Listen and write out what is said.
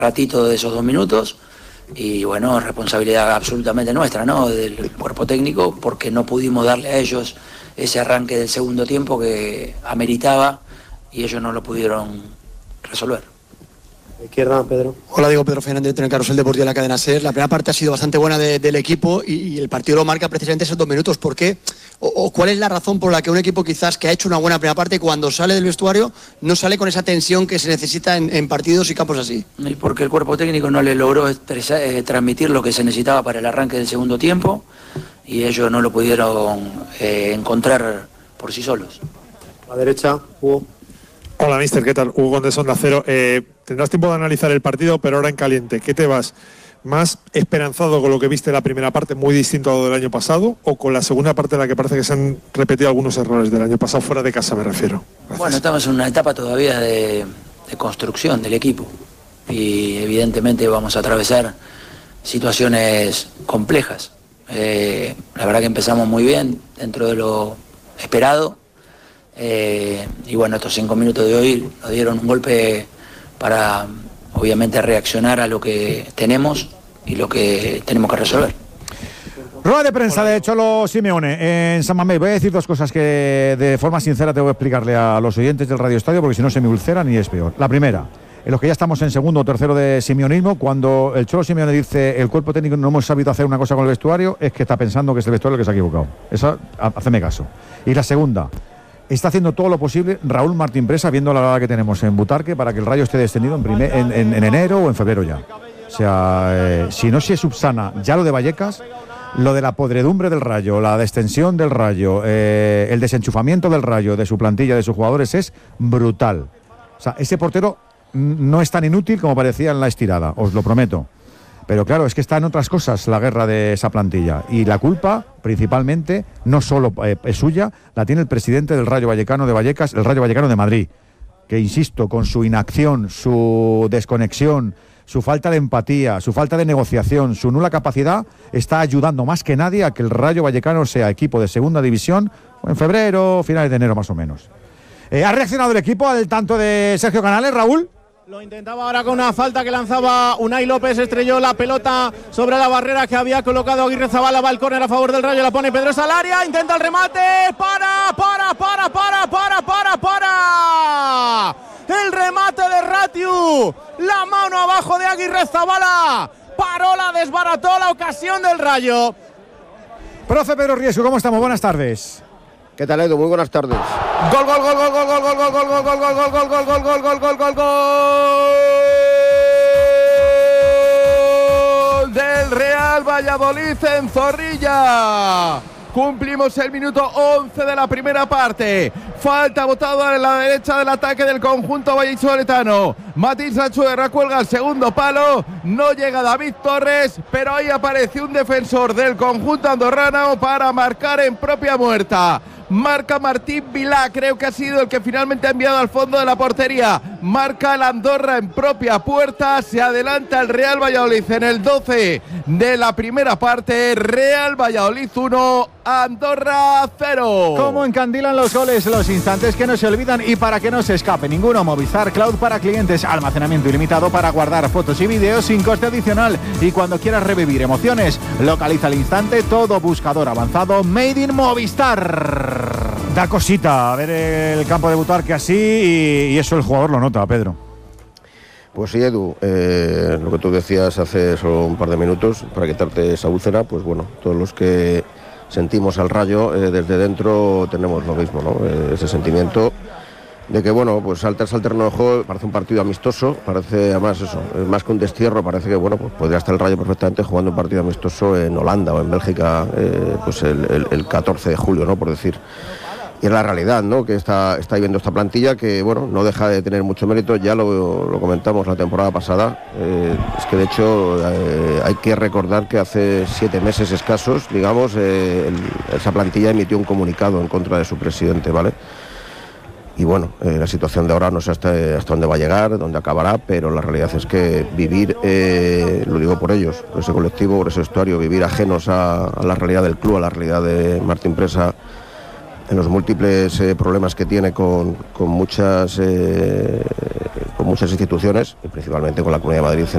ratito de esos 2 minutos y bueno, responsabilidad absolutamente nuestra, ¿no? Del cuerpo técnico, porque no pudimos darle a ellos ese arranque del segundo tiempo que ameritaba y ellos no lo pudieron resolver. Izquierda, Pedro. Hola, digo Pedro Fernández en el Carrusel Deportivo de la cadena SER. La primera parte ha sido bastante buena del equipo y el partido lo marca precisamente esos 2 minutos. ¿Por qué? ¿O cuál es la razón por la que un equipo quizás que ha hecho una buena primera parte cuando sale del vestuario no sale con esa tensión que se necesita en partidos y campos así? Y porque el cuerpo técnico no le logró transmitir lo que se necesitaba para el arranque del segundo tiempo y ellos no lo pudieron encontrar por sí solos. A la derecha, Hugo. Hola, mister, ¿qué tal? Hugo Góndez, Onda Cero. Tendrás tiempo de analizar el partido, pero ahora en caliente. ¿Qué te vas? ¿Más esperanzado con lo que viste en la primera parte, muy distinto a lo del año pasado, o con la segunda parte en la que parece que se han repetido algunos errores del año pasado, fuera de casa me refiero? Gracias. Bueno, estamos en una etapa todavía de construcción del equipo y evidentemente vamos a atravesar situaciones complejas. La verdad que empezamos muy bien dentro de lo esperado. Y bueno, estos 5 minutos de hoy nos dieron un golpe para obviamente reaccionar a lo que tenemos y lo que tenemos que resolver. Rueda de prensa de Cholo Simeone en San Mamés. Voy a decir 2 cosas que de forma sincera tengo que explicarle a los oyentes del Radio Estadio, porque si no se me ulceran y es peor. La primera, en los que ya estamos en segundo o tercero de simeonismo, cuando el Cholo Simeone dice el cuerpo técnico no hemos sabido hacer una cosa con el vestuario, es que está pensando que es el vestuario el que se ha equivocado. Eso, haceme caso. Y la segunda, está haciendo todo lo posible Raúl Martín Presa, viendo la hora que tenemos en Butarque, para que el Rayo esté descendido en enero o en febrero ya. O sea, si no se subsana ya lo de Vallecas, lo de la podredumbre del Rayo, la descensión del Rayo, el desenchufamiento del Rayo, de su plantilla, de sus jugadores, es brutal. O sea, ese portero no es tan inútil como parecía en la estirada, os lo prometo. Pero claro, es que está en otras cosas la guerra de esa plantilla. Y la culpa, principalmente, no solo es suya, la tiene el presidente del Rayo Vallecano de Vallecas, el Rayo Vallecano de Madrid, que, insisto, con su inacción, su desconexión, su falta de empatía, su falta de negociación, su nula capacidad, está ayudando más que nadie a que el Rayo Vallecano sea equipo de segunda división en febrero, finales de enero más o menos. ¿Ha reaccionado el equipo al tanto de Sergio Canales, Raúl? Lo intentaba ahora con una falta que lanzaba Unai López, estrelló la pelota sobre la barrera que había colocado Aguirrezabala, va al córner a favor del Rayo, la pone Pedrosa al área, intenta el remate, para. El remate de Ratiu, la mano abajo de Aguirrezabala, paró, la desbarató la ocasión del Rayo. Profe Pedro Riesco, ¿cómo estamos? Buenas tardes. ¿Qué tal, Edu? Muy buenas tardes. Gol del Real Valladolid en Zorrilla. Cumplimos el minuto 11 de la primera parte. Falta botada en la derecha del ataque del conjunto vallisoletano. Matías Achuerra cuelga el segundo palo. No llega David Torres, pero ahí aparece un defensor del conjunto andorrano para marcar en propia muerta. Marca Martín Vilá, creo que ha sido el que finalmente ha enviado al fondo de la portería. Marca el Andorra en propia puerta. Se adelanta el Real Valladolid en el 12 de la primera parte. Real Valladolid 1, Andorra 0. ¿Cómo encandilan los goles, los instantes que no se olvidan y para que no se escape ninguno? Movistar Cloud para clientes, almacenamiento ilimitado para guardar fotos y vídeos sin coste adicional. Y cuando quieras revivir emociones, localiza al instante todo buscador avanzado Made in Movistar. Da cosita a ver el campo de Butarque así y eso el jugador lo nota, Pedro. Pues sí, Edu, lo que tú decías hace solo un par de minutos, para quitarte esa úlcera, pues bueno, todos los que sentimos al Rayo desde dentro tenemos lo mismo, ¿no? Ese sentimiento de que, bueno, pues al terreno de juego parece un partido amistoso, parece además eso, más que un destierro, parece que, bueno, pues podría estar el Rayo perfectamente jugando un partido amistoso en Holanda o en Bélgica, pues el 14 de julio, ¿no? Por decir. Y es la realidad, ¿no? Que está viviendo esta plantilla que, bueno, no deja de tener mucho mérito. Ya lo comentamos la temporada pasada. Es que, de hecho, hay que recordar que hace 7 meses escasos, digamos, esa plantilla emitió un comunicado en contra de su presidente, ¿vale? Y bueno, la situación de ahora no sé hasta dónde va a llegar, dónde acabará, pero la realidad es que vivir, lo digo por ellos, por ese colectivo, por ese vestuario, vivir ajenos a la realidad del club, a la realidad de Martín Presa, en los múltiples problemas que tiene con muchas instituciones, y principalmente con la Comunidad de Madrid